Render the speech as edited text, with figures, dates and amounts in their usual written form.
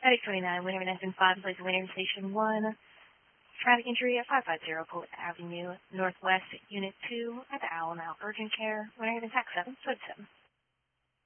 Medic 29, Winter 5, place of Winter Station 1. Traffic injury at 550 Court Avenue, Northwest, Unit 2, at the Alamo Urgent Care, Winter Tax 7, Foot 7.